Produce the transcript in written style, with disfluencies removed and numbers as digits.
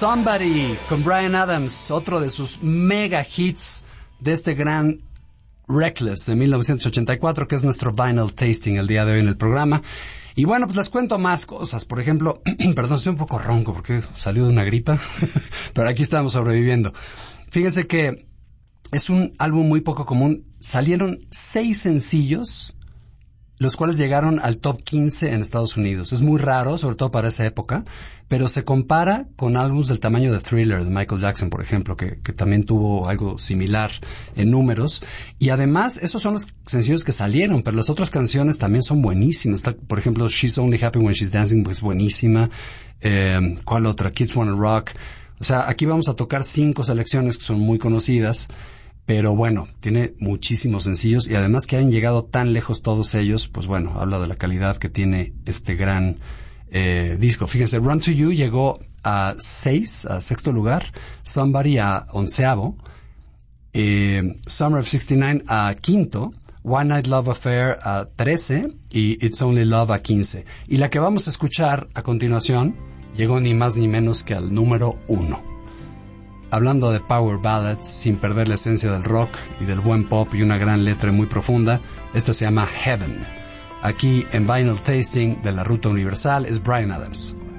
Somebody con Bryan Adams, otro de sus mega hits de este gran Reckless de 1984, que es nuestro vinyl tasting el día de hoy en el programa. Y bueno, pues les cuento más cosas. Por ejemplo, perdón, estoy un poco ronco porque salió de una gripa, pero aquí estamos sobreviviendo. Fíjense que es un álbum muy poco común. Salieron 6 sencillos, los cuales llegaron al top 15 en Estados Unidos. Es muy raro, sobre todo para esa época, pero se compara con álbumes del tamaño de Thriller, de Michael Jackson, por ejemplo, que también tuvo algo similar en números. Y además, esos son los sencillos que salieron, pero las otras canciones también son buenísimas. Está, por ejemplo, She's Only Happy When She's Dancing, pues buenísima. ¿Cuál otra? Kids Wanna Rock. O sea, aquí vamos a tocar 5 selecciones que son muy conocidas. Pero bueno, tiene muchísimos sencillos y además que hayan llegado tan lejos todos ellos, pues bueno, habla de la calidad que tiene este gran disco. Fíjense, Run to You llegó a 6º lugar, Somebody a 11º, Summer of 69 a 5º, One Night Love Affair a 13 y It's Only Love a 15. Y la que vamos a escuchar a continuación llegó ni más ni menos que al número 1. Hablando de power ballads, sin perder la esencia del rock y del buen pop y una gran letra muy profunda, esta se llama Heaven. Aquí en Vinyl Tasting de la Ruta Universal es Bryan Adams.